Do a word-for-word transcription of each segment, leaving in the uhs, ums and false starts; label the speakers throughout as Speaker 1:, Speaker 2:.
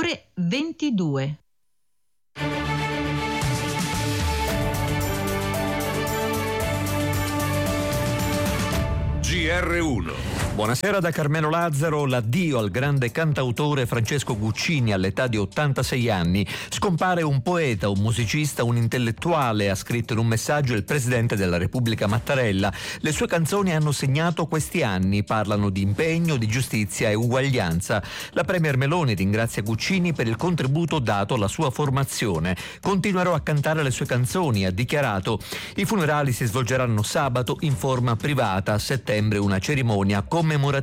Speaker 1: ore ventidue.
Speaker 2: G R uno.
Speaker 3: Buonasera da Carmelo Lazzaro. L'addio al grande cantautore Francesco Guccini all'età di ottantasei anni. Scompare un poeta, un musicista, un intellettuale, ha scritto in un messaggio il presidente della Repubblica Mattarella. Le sue canzoni hanno segnato questi anni, parlano di impegno, di giustizia e uguaglianza. La premier Meloni ringrazia Guccini per il contributo dato alla sua formazione. Continuerò a cantare le sue canzoni, ha dichiarato. I funerali si svolgeranno sabato in forma privata, a settembre una cerimonia commemorativa.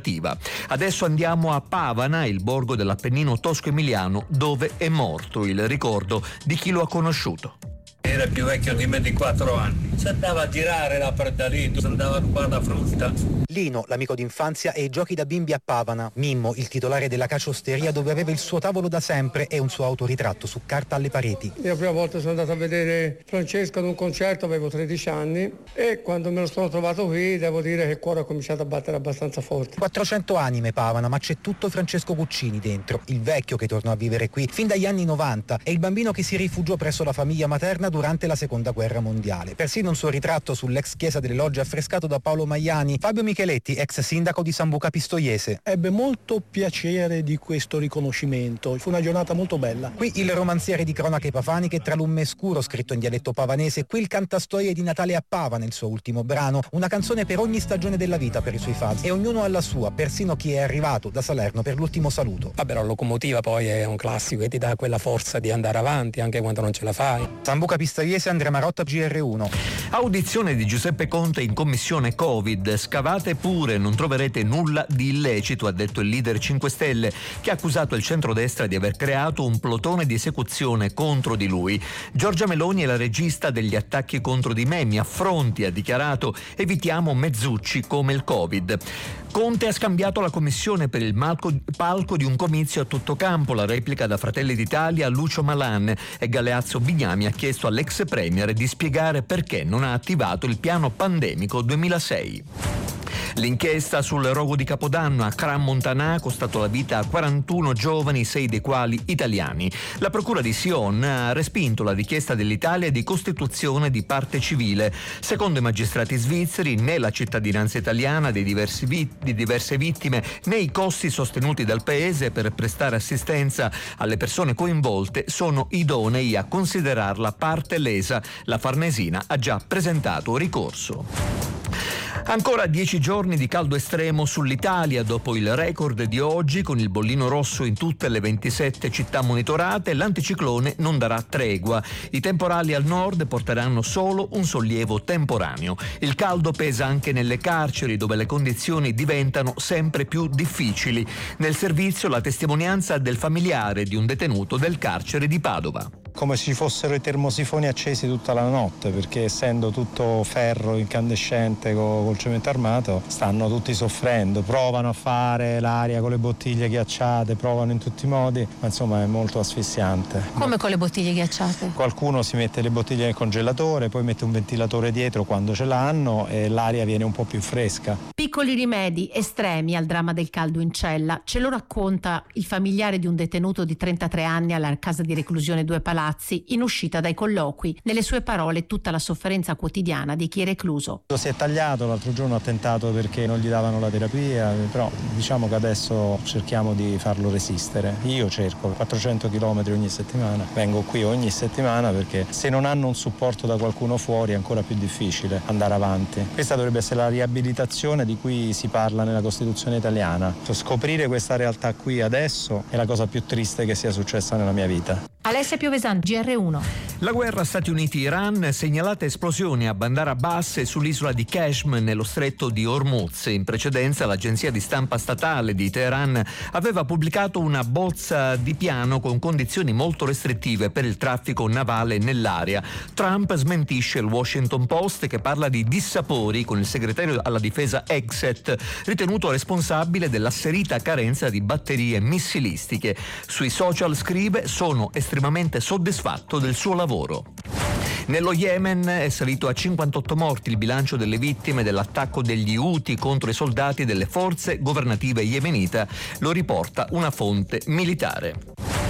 Speaker 3: Adesso andiamo a Pavana, il borgo dell'Appennino tosco-emiliano, dove è morto, il ricordo di chi lo ha conosciuto.
Speaker 4: Era più vecchio di me di quattro anni. Si andava a girare là per da lì, si andava a rubare la frutta.
Speaker 5: Lino, l'amico d'infanzia e i giochi da bimbi a Pavana. Mimmo, il titolare della caciosteria dove aveva il suo tavolo da sempre e un suo autoritratto su carta alle pareti.
Speaker 6: Io la prima volta sono andato a vedere Francesco ad un concerto, avevo tredici anni, e quando me lo sono trovato qui devo dire che il cuore ha cominciato a battere abbastanza forte.
Speaker 5: quattrocento anime Pavana, ma c'è tutto Francesco Guccini dentro. Il vecchio che tornò a vivere qui fin dagli anni novanta e il bambino che si rifugiò presso la famiglia materna durante la seconda guerra mondiale. Persino un suo ritratto sull'ex chiesa delle Logge affrescato da Paolo Maiani. Fabio Micheletti, ex sindaco di Sambuca Pistoiese.
Speaker 7: Ebbe molto piacere di questo riconoscimento, fu una giornata molto bella.
Speaker 5: Qui il romanziere di cronache pafaniche tra Lume e Scuro, scritto in dialetto pavanese, qui il cantastorie di Natale a Pavana, il suo ultimo brano, una canzone per ogni stagione della vita per i suoi fans, e ognuno ha la sua, persino chi è arrivato da Salerno per l'ultimo saluto.
Speaker 8: Vabbè, la locomotiva poi è un classico e ti dà quella forza di andare avanti anche quando non ce la fai.
Speaker 5: Sambuca Pistoiese, Andrea Marotta, G R uno.
Speaker 3: Audizione di Giuseppe Conte in commissione Covid. Scavate pure, non troverete nulla di illecito, ha detto il leader cinque Stelle, che ha accusato il centrodestra di aver creato un plotone di esecuzione contro di lui. Giorgia Meloni è la regista degli attacchi contro di me, mi affronti, ha dichiarato, evitiamo mezzucci come il Covid. Conte ha scambiato la commissione per il palco di un comizio a tutto campo, la replica da Fratelli d'Italia a Lucio Malan, e Galeazzo Bignami ha chiesto all'ex premier di spiegare perché non ha attivato il piano pandemico duemilasei. L'inchiesta sul rogo di Capodanno a Cran Montanà ha costato la vita a quarantuno giovani, sei dei quali italiani. La procura di Sion ha respinto la richiesta dell'Italia di costituzione di parte civile. Secondo i magistrati svizzeri, né la cittadinanza italiana dei diversi vit- di diverse vittime né i costi sostenuti dal paese per prestare assistenza alle persone coinvolte sono idonei a considerarla parte lesa. La Farnesina ha già presentato ricorso. Ancora dieci giorni di caldo estremo sull'Italia dopo il record di oggi con il bollino rosso in tutte le ventisette città monitorate. L'anticiclone non darà tregua. I temporali al nord porteranno solo un sollievo temporaneo. Il caldo pesa anche nelle carceri dove le condizioni diventano sempre più difficili. Nel servizio la testimonianza del familiare di un detenuto del carcere di Padova.
Speaker 9: Come se ci fossero i termosifoni accesi tutta la notte, perché essendo tutto ferro incandescente col cemento armato stanno tutti soffrendo, provano a fare l'aria con le bottiglie ghiacciate, provano in tutti i modi, ma insomma è molto asfissiante.
Speaker 10: Come con le bottiglie ghiacciate?
Speaker 9: Qualcuno si mette le bottiglie nel congelatore, poi mette un ventilatore dietro quando ce l'hanno e l'aria viene un po' più fresca.
Speaker 10: Piccoli rimedi estremi al dramma del caldo in cella, ce lo racconta il familiare di un detenuto di trentatré anni alla casa di reclusione Due Palazzi in uscita dai colloqui. Nelle sue parole tutta la sofferenza quotidiana di chi è recluso.
Speaker 9: Si è tagliato, l'altro giorno ha tentato perché non gli davano la terapia, però diciamo che adesso cerchiamo di farlo resistere. Io cerco quattrocento chilometri ogni settimana, vengo qui ogni settimana perché se non hanno un supporto da qualcuno fuori è ancora più difficile andare avanti. Questa dovrebbe essere la riabilitazione di cui si parla nella Costituzione italiana. Scoprire questa realtà qui adesso è la cosa più triste che sia successa nella mia vita.
Speaker 10: Alessia Piovesan, G R uno.
Speaker 3: La guerra Stati Uniti-Iran, segnalate esplosioni a Bandar Abbas e sull'isola di Qashm nello stretto di Hormuz. In precedenza l'agenzia di stampa statale di Teheran aveva pubblicato una bozza di piano con condizioni molto restrittive per il traffico navale nell'area. Trump smentisce il Washington Post che parla di dissapori con il segretario alla difesa Hegseth, ritenuto responsabile dell'asserita carenza di batterie missilistiche. Sui social scrive: sono estremamente soddisfatto del suo lavoro. Nello Yemen è salito a cinquantotto morti il bilancio delle vittime dell'attacco degli Houthi contro i soldati delle forze governative yemenite, lo riporta una fonte militare.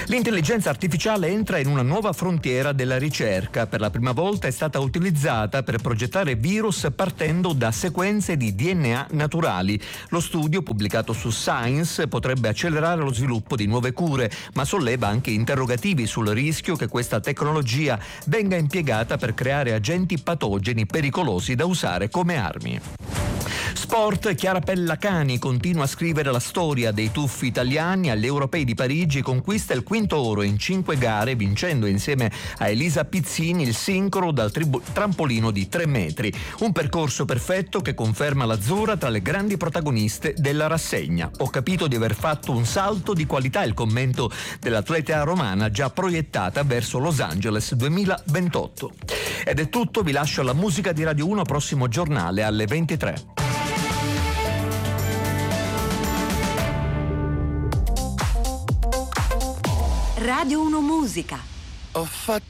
Speaker 3: L'intelligenza artificiale entra in una nuova frontiera della ricerca. Per la prima volta è stata utilizzata per progettare virus partendo da sequenze di D N A naturali. Lo studio, pubblicato su Science, potrebbe accelerare lo sviluppo di nuove cure, ma solleva anche interrogativi sul rischio che questa tecnologia venga impiegata per creare agenti patogeni pericolosi da usare come armi. Sport, Chiara Pellacani continua a scrivere la storia dei tuffi italiani. Agli Europei di Parigi conquista il quinto oro in cinque gare, vincendo insieme a Elisa Pizzini il sincro dal tribu- trampolino di tre metri. Un percorso perfetto che conferma l'azzurra tra le grandi protagoniste della rassegna. Ho capito di aver fatto un salto di qualità, il commento dell'atleta romana già proiettata verso Los Angeles duemilaventotto. Ed è tutto, vi lascio alla musica di Radio uno, prossimo giornale alle ventitré.
Speaker 1: Radio uno Musica.
Speaker 11: Ho fatto